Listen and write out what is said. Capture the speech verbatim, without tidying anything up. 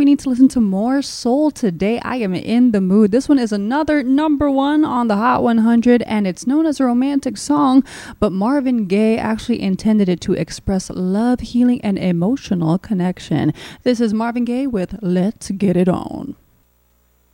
we need to listen to more soul today. I am in the mood. This one is another number one on the Hot one hundred, and it's known as a romantic song, but Marvin Gaye actually intended it to express love, healing, and emotional connection. This is Marvin Gaye with Let's Get It On.